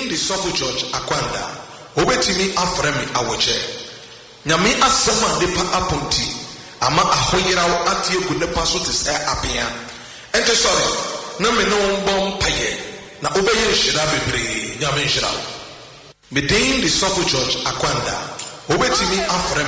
Medin the Suffer Church Akwanda. Obetimi afremi awoche. Nyame asema depa aponti. Ama ahoyeraw atie gu ne paso te se apia. Ente sorry. Na me no mbom paye. Na obeye shira bebre. Nyame shira. Medin the Suffer Church Akwanda. Obetimi afremi